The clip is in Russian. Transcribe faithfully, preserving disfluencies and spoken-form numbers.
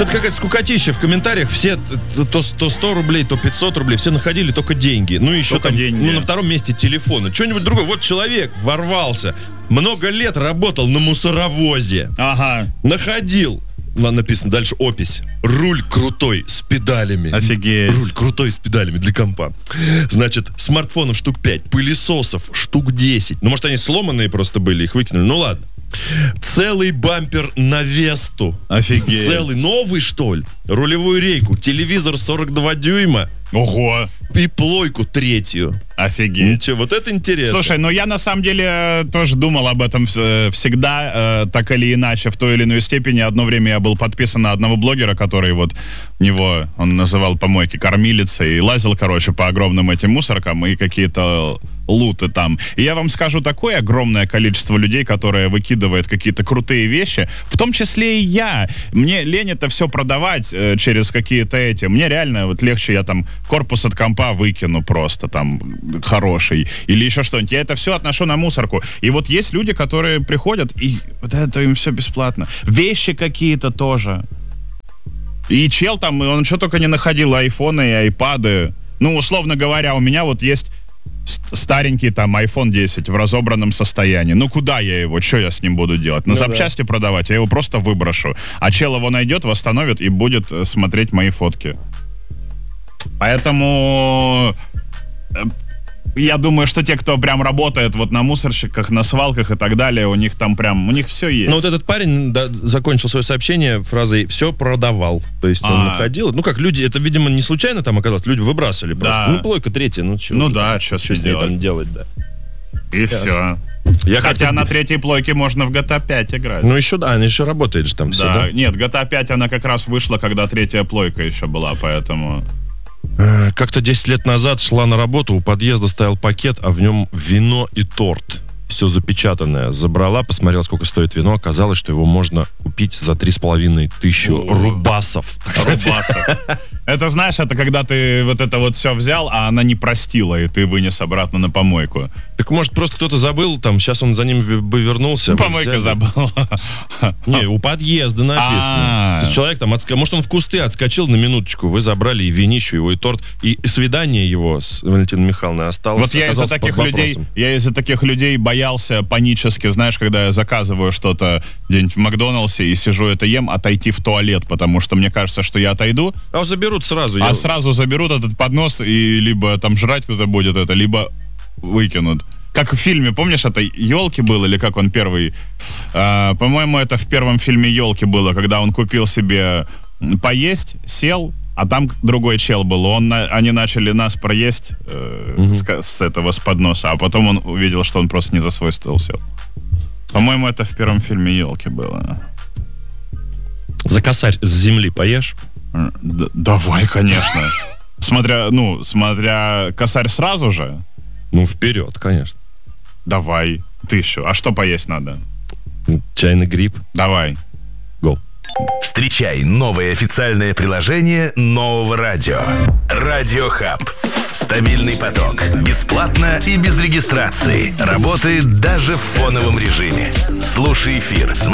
Что-то какая-то скукотища в комментариях. Все то, то сто рублей, то пятьсот рублей. Все находили только деньги. Ну, еще только там, деньги. Ну, на втором месте телефоны. Что-нибудь другое. Вот человек ворвался. Много лет работал на мусоровозе. Ага. Находил. Написано дальше опись. Руль крутой с педалями. Офигеть. Руль крутой с педалями для компа. Значит, смартфонов штук пять, пылесосов штук десять. Ну, может, они сломанные просто были, их выкинули. Ну, ладно. Целый бампер на Весту. Офигеть. Целый, новый, что ли? Рулевую рейку, телевизор сорок два дюйма. Ого. И плойку третью. Офигеть. Ничего, вот это интересно. Слушай, ну я на самом деле тоже думал об этом всегда, э, так или иначе, в той или иной степени. Одно время я был подписан на одного блогера, который вот него, он называл помойки кормилицей, и лазил, короче, по огромным этим мусоркам и какие-то луты там. И я вам скажу, такое огромное количество людей, которые выкидывают какие-то крутые вещи, в том числе и я. Мне лень это все продавать э, через какие-то эти. Мне реально вот легче, я там корпус от компа выкину просто там хороший или еще что-нибудь. Я это все отношу на мусорку. И вот есть люди, которые приходят, и вот это им все бесплатно. Вещи какие-то тоже. И чел там, он что только не находил, айфоны и айпады. Ну, условно говоря, у меня вот есть старенький там айфон десять в разобранном состоянии. Ну, куда я его? Что я с ним буду делать? На ну, запчасти да. продавать? Я его просто выброшу. А чел его найдет, восстановит и будет смотреть мои фотки. Поэтому я думаю, что те, кто прям работает вот на мусорщиках, на свалках и так далее, у них там прям, у них все есть. Ну вот этот парень да, закончил свое сообщение фразой «все продавал». То есть он А-а-а. находил, ну как люди, это, видимо, не случайно там оказалось, люди выбрасывали просто. Да. Ну плойка третья, ну что? Ну да, что с ней там делать, да. И Ясно. все. Я Хотя как-то... на третьей плойке можно в джи ти эй пять играть. Ну еще, да, она еще работает же там да. все, да? Нет, джи ти эй пять, она как раз вышла, когда третья плойка еще была, поэтому... Как-то десять лет назад шла на работу, у подъезда стоял пакет, а в нем вино и торт. Все запечатанное. Забрала, посмотрела, сколько стоит вино. Оказалось, что его можно купить за три с половиной тысячи рубасов. Рубасов. Это, знаешь, это когда ты вот это вот все взял, а она не простила, и ты вынес обратно на помойку. Так может просто кто-то забыл, там, сейчас он за ним бы вернулся. Помойка забыл. Не, у подъезда написано. Человек там, может он в кусты отскочил на минуточку, вы забрали и винищу его, и торт, и свидание его с Валентиной Михайловной осталось. Вот я из-за таких людей, я из-за таких людей боялся панически, знаешь, когда я заказываю что-то где-нибудь в Макдональдсе и сижу это ем, отойти в туалет, потому что мне кажется, что я отойду. А заберут сразу. А я... сразу заберут этот поднос и либо там жрать кто-то будет это, либо выкинут. Как в фильме, помнишь, это «Елки» был, или как он первый? А, по-моему, это в первом фильме «Елки» было, когда он купил себе поесть, сел, а там другой чел был. Он, они начали нас проесть э, угу. с, с этого, с подноса, а потом он увидел, что он просто не за свой стол сел. По-моему, это в первом фильме «Елки» было. За косарь с земли поешь? Д- давай, конечно. Смотря, ну, смотря косарь сразу же. Ну, вперед, конечно. Давай. Ты еще. А что поесть надо? Чайный гриб. Давай. Го. Встречай новое официальное приложение нового радио. Радио Хаб. Стабильный поток. Бесплатно и без регистрации. Работает даже в фоновом режиме. Слушай эфир.